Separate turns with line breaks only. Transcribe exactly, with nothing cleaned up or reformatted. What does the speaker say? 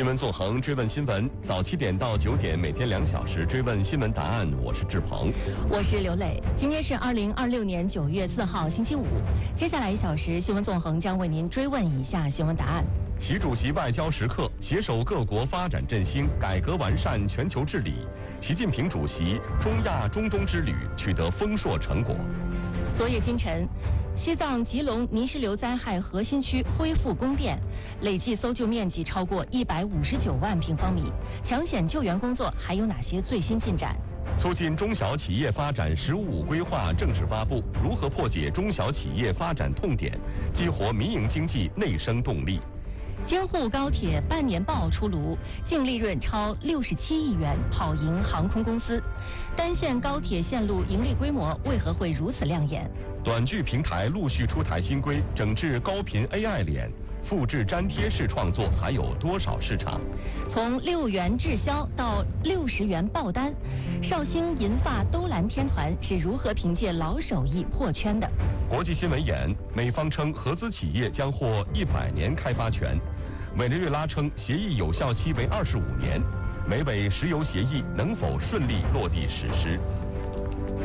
新闻纵横追问新闻，早七点到九点，每天两小时追问新闻答案。我是志鹏，
我是刘磊。今天是二零二六年九月四号，星期五。接下来一小时，新闻纵横将为您追问以下新闻答案。
习主席外交时刻，携手各国发展振兴、改革完善全球治理。习近平主席中亚中东之旅取得丰硕成果。
昨夜今晨，西藏吉隆泥石流灾害核心区恢复供电，累计搜救面积超过一百五十九万平方米。抢险救援工作还有哪些最新进展？
促进中小企业发展“十五五”规划正式发布，如何破解中小企业发展痛点，激活民营经济内生动力？
京沪高铁半年报出炉，净利润超六十七亿元，跑赢航空公司。单线高铁线路盈利规模为何会如此亮眼？
短剧平台陆续出台新规，整治高频 A I 脸，复制粘贴式创作还有多少市场？
从六元滞销到六十元爆单，绍兴银发兜蓝天团是如何凭借老手艺破圈的？
国际新闻眼，美方称合资企业将获一百年开发权，委内瑞拉称协议有效期为二十五年，美委石油协议能否顺利落地实施？